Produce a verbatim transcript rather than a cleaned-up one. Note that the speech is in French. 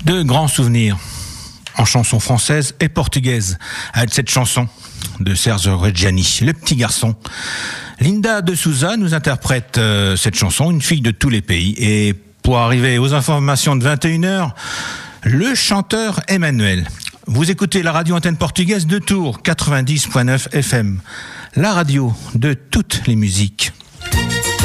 De grands souvenirs en chanson française et portugaise avec cette chanson de Serge Reggiani, Le Petit Garçon. Linda de Souza nous interprète euh, cette chanson, une fille de tous les pays. Et pour arriver aux informations de vingt et une heures, le chanteur Emmanuel. Vous écoutez la radio antenne portugaise de Tours, quatre-vingt-dix point neuf F M. La radio de toutes les musiques.